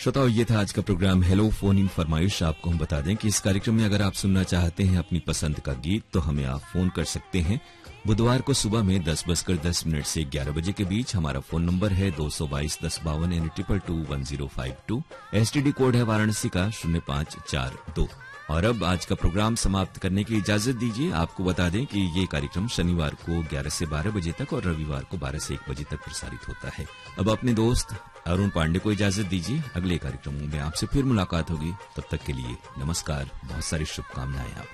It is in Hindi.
श्रोताओं, ये था आज का प्रोग्राम हेलो फोन इन फरमाइश। आपको हम बता दें कि इस कार्यक्रम में अगर आप सुनना चाहते हैं अपनी पसंद का गीत तो हमें आप फोन कर सकते हैं। बुधवार को सुबह में 10:10 से 11 बजे के बीच। हमारा फोन नंबर है 222-1052 यानी 22221052। एसटीडी कोड है वाराणसी का 0542। और अब आज का प्रोग्राम समाप्त करने की इजाजत दीजिए। आपको बता दें कि ये कार्यक्रम शनिवार को 11 से 12 बजे तक और रविवार को 12 से 1 बजे तक प्रसारित होता है। अब अपने दोस्त अरुण पांडे को इजाजत दीजिए। अगले कार्यक्रमों में आपसे फिर मुलाकात होगी। तब तक के लिए नमस्कार, बहुत सारी शुभकामनाएं आपको।